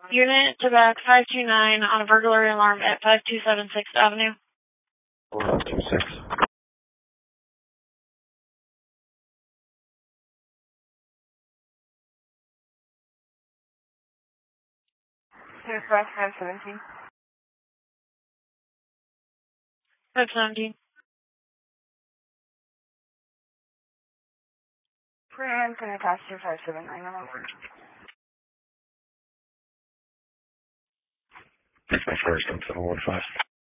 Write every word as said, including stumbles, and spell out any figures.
Unit to back five two nine on a burglary alarm at five two seven sixth Avenue. five two six. Dispatch five seventeen. five seventeen. Premium, can I pass you five seven nine on over? That's my first, I'm seven one five.